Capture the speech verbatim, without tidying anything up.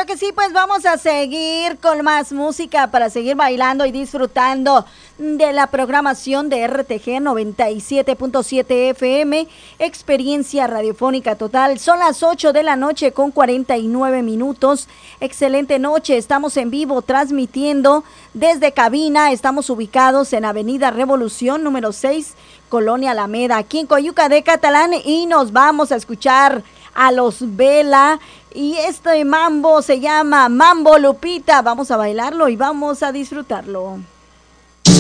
Claro que sí, pues vamos a seguir con más música para seguir bailando y disfrutando de la programación de R T G noventa y siete punto siete F M, experiencia radiofónica total. Son las ocho de la noche con cuarenta y nueve minutos. Excelente noche, estamos en vivo transmitiendo desde cabina. Estamos ubicados en Avenida Revolución número seis, Colonia Alameda, aquí en Coyuca de Catalán, y nos vamos a escuchar a Los Vela, y este mambo se llama Mambo Lupita. Vamos a bailarlo y vamos a disfrutarlo.